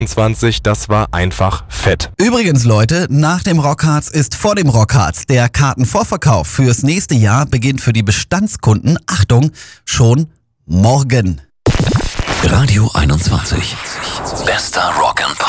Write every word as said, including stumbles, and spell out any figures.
zwanzig, das war einfach fett. Übrigens, Leute, nach dem Rockharz ist vor dem Rockharz. Der Kartenvorverkauf fürs nächste Jahr beginnt für die Bestandskunden, Achtung, schon morgen. Radio einundzwanzig. Bester Rock and Pop.